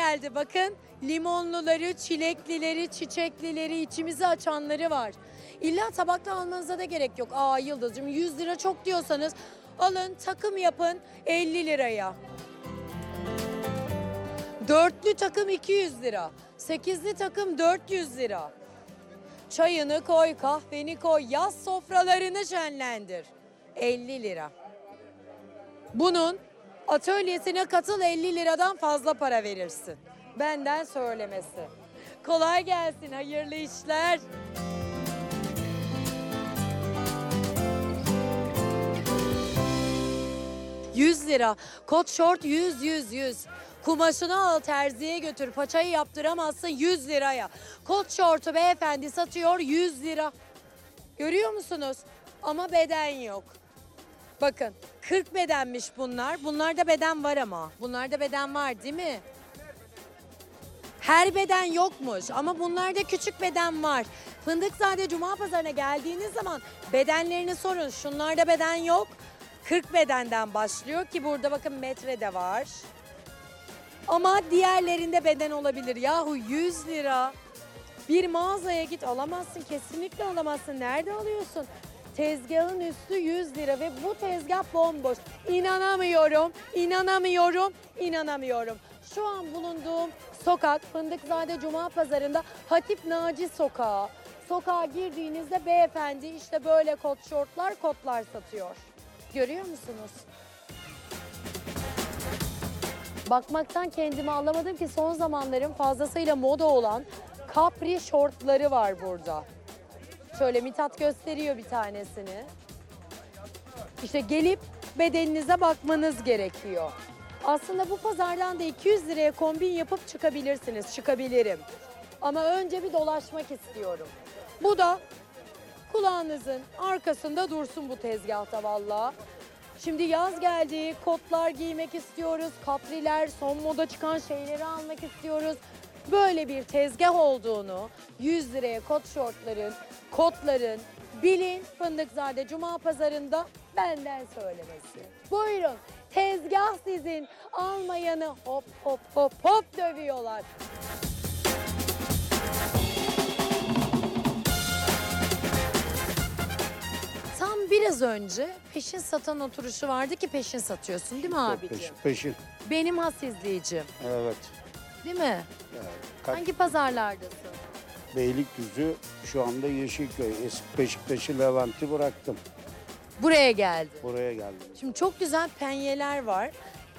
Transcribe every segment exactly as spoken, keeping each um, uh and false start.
geldi bakın. Limonluları, çileklileri, çiçeklileri, içimizi açanları var. İlla tabakta almanıza da gerek yok. Aa Yıldız'cığım yüz lira çok diyorsanız alın takım yapın elli liraya. Dörtlü takım iki yüz lira. Sekizli takım dört yüz lira. Çayını koy, kahveni koy, yaz sofralarını şenlendir. elli lira. Bunun atölyesine katıl elli liradan fazla para verirsin. Benden söylemesi. Kolay gelsin, hayırlı işler. yüz lira. Kot şort yüz, yüz, yüz. Kumaşını al terziye götür. Paçayı yaptıramazsın yüz liraya. Kot şortu beyefendi satıyor yüz lira. Görüyor musunuz? Ama beden yok. Bakın kırk bedenmiş bunlar. Bunlarda beden var ama. Bunlarda beden var değil mi? Her beden yokmuş ama bunlarda küçük beden var. Fındıkzade Cuma Pazarı'na geldiğiniz zaman bedenlerini sorun. Şunlarda beden yok. kırk bedenden başlıyor ki burada bakın metre de var. Ama diğerlerinde beden olabilir. Yahu yüz lira. Bir mağazaya git alamazsın. Kesinlikle alamazsın. Nerede alıyorsun? Tezgahın üstü yüz lira ve bu tezgah bomboş. İnanamıyorum, inanamıyorum, inanamıyorum. Şu an bulunduğum sokak Fındıkzade Cuma Pazarı'nda Hatip Naci Sokağı. Sokağa girdiğinizde beyefendi işte böyle kot şortlar, kotlar satıyor. Görüyor musunuz? Bakmaktan kendimi alamadım ki son zamanların fazlasıyla moda olan kapri şortları var burada. Şöyle Mithat gösteriyor bir tanesini. İşte gelip bedeninize bakmanız gerekiyor. Aslında bu pazardan da iki yüz liraya kombin yapıp çıkabilirsiniz. Çıkabilirim. Ama önce bir dolaşmak istiyorum. Bu da kulağınızın arkasında dursun bu tezgahta vallahi. Şimdi yaz geldi, kotlar giymek istiyoruz, kapriler, son moda çıkan şeyleri almak istiyoruz. Böyle bir tezgah olduğunu yüz liraya kot şortların, kotların bilin Fındıkzade Cuma Pazarı'nda benden söylemesi. Buyurun tezgah sizin, almayanı hop hop hop hop dövüyorlar. Tam biraz önce peşin satan oturuşu vardı ki peşin satıyorsun değil mi abiciğim? Peşin, peşin. Benim has izleyicim Evet. değil mi? Evet. Kaç- Hangi pazarlardasın? Beylikdüzü, şu anda Yeşilköy. Eski Beşiktaş'ı, Levent'i bıraktım. Buraya geldim. Buraya geldim. Şimdi çok güzel penyeler var.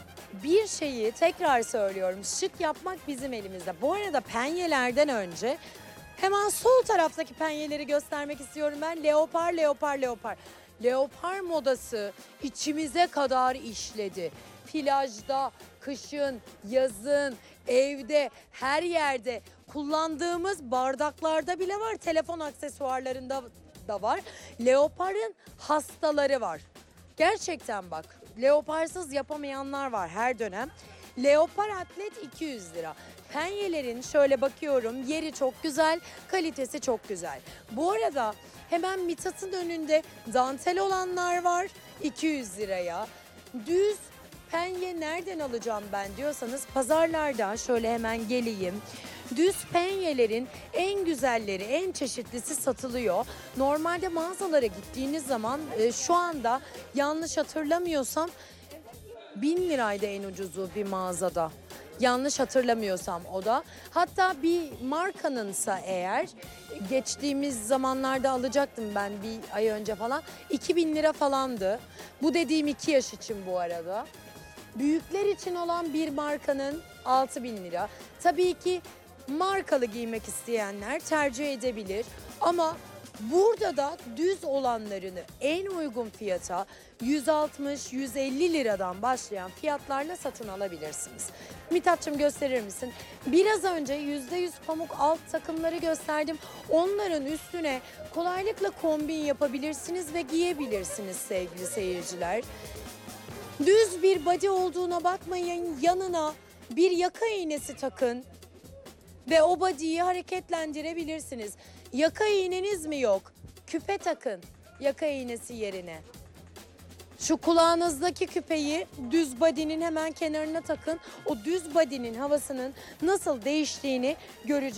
Bir şeyi tekrar söylüyorum. Şık yapmak bizim elimizde. Bu arada penyelerden önce hemen sol taraftaki penyeleri göstermek istiyorum ben. Leopar, leopar, leopar. Leopar modası içimize kadar işledi. Plajda, kışın, yazın, evde, her yerde kullandığımız bardaklarda bile var. Telefon aksesuarlarında da var. Leoparın hastaları var. Gerçekten bak, leoparsız yapamayanlar var her dönem. Leopar atlet iki yüz lira. Penyelerin şöyle bakıyorum yeri çok güzel, kalitesi çok güzel. Bu arada hemen Mithat'ın önünde dantel olanlar var iki yüz liraya. Düz penye nereden alacağım ben diyorsanız pazarlardan şöyle hemen geleyim. Düz penyelerin en güzelleri, en çeşitlisi satılıyor. Normalde mağazalara gittiğiniz zaman e, şu anda yanlış hatırlamıyorsam bin liraydı en ucuzu bir mağazada. Yanlış hatırlamıyorsam o da. Hatta bir markanınsa eğer geçtiğimiz zamanlarda alacaktım ben bir ay önce falan. iki bin lira falandı. Bu dediğim iki yaş için bu arada. Büyükler için olan bir markanın altı bin lira. Tabii ki markalı giymek isteyenler tercih edebilir. Ama burada da düz olanlarını en uygun fiyata yüz altmış yüz elli liradan başlayan fiyatlarla satın alabilirsiniz. Mithat'cığım gösterir misin? Biraz önce yüzde yüz pamuk alt takımları gösterdim. Onların üstüne kolaylıkla kombin yapabilirsiniz ve giyebilirsiniz sevgili seyirciler. Düz bir body olduğuna bakmayın, yanına bir yaka iğnesi takın ve o body'yi hareketlendirebilirsiniz. Yaka iğneniz mi yok? Küpe takın yaka iğnesi yerine. Şu kulağınızdaki küpeyi düz body'nin hemen kenarına takın. O düz body'nin havasının nasıl değiştiğini göreceksiniz.